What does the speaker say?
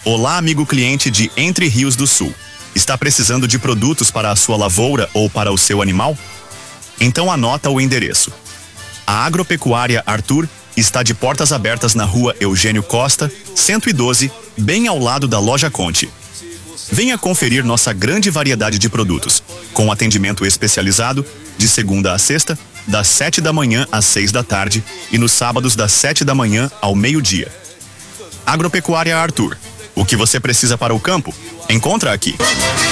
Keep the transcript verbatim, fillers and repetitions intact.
Olá, amigo cliente de Entre Rios do Sul. Está precisando de produtos para a sua lavoura ou para o seu animal? Então anota o endereço. A Agropecuária Arthur está de portas abertas na rua Eugênio Costa, cento e doze, bem ao lado da Loja Conte. Venha conferir nossa grande variedade de produtos, com atendimento especializado, de segunda a sexta, das sete da manhã às seis da tarde e nos sábados das sete da manhã ao meio-dia. Agropecuária Arthur. O que você precisa para o campo, encontra aqui.